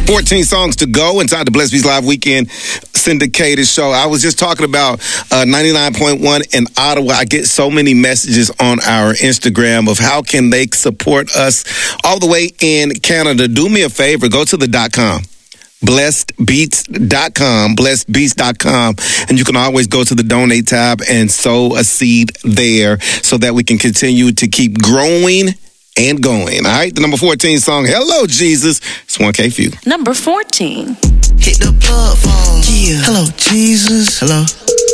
14 songs to go inside the Blessed Beats Live Weekend syndicated show. I was just talking about 99.1 in Ottawa. I get so many messages on our Instagram of how can they support us all the way in Canada. Do me a favor, go to the .com. blessedbeats.com, blessedbeats.com, and you can always go to the donate tab and sow a seed there so that we can continue to keep growing and going. All right, the number 14 song, Hello Jesus. It's 1K Few. Number 14. Hit the plug phone. Yeah. Hello, Jesus. Hello.